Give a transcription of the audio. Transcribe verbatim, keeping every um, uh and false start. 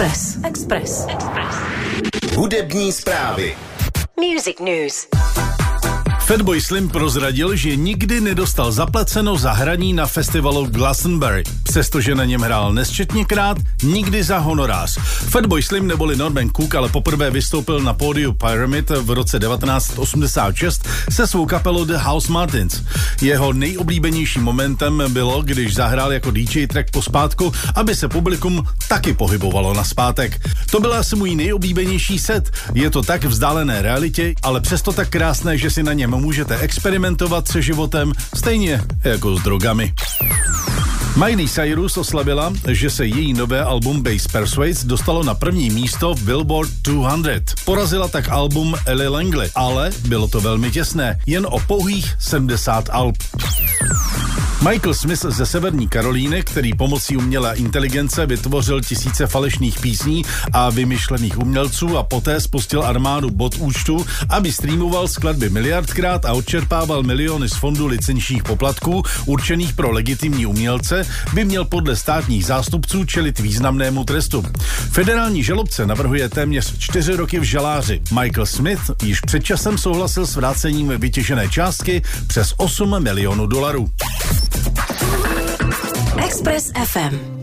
Express. Express. Express. Hudební zprávy. Music News. Fatboy Slim prozradil, že nikdy nedostal zaplaceno za hraní na festivalu Glastonbury. Přestože na něm hrál nesčetněkrát, nikdy za honorář. Fatboy Slim neboli Norman Cook ale poprvé vystoupil na pódiu Pyramid v roce devatenáct osmdesát šest se svou kapelou The House Martins. Jeho nejoblíbenějším momentem bylo, když zahrál jako dý džej track pospátku, aby se publikum taky pohybovalo naspátek. To byl asi můj nejoblíbenější set. Je to tak vzdálené realitě, ale přesto tak krásné, že si na něm můžete experimentovat se životem stejně jako s drogami. Miley Cyrus oslavila, že se její nové album Bass Persuades dostalo na první místo v Billboard dvě stě. Porazila tak album Ellie Langley, ale bylo to velmi těsné, jen o pouhých sedmdesát alb. Michael Smith ze Severní Karolíny, který pomocí umělé inteligence vytvořil tisíce falešných písní a vymyšlených umělců a poté spustil armádu bot účtu, aby streamoval skladby miliardkrát a odčerpával miliony z fondu licenčních poplatků určených pro legitimní umělce, by měl podle státních zástupců čelit významnému trestu. Federální žalobce navrhuje téměř čtyři roky v žaláři. Michael Smith již před časem souhlasil s vrácením vytěžené částky přes osm milionů dolarů. Express ef em.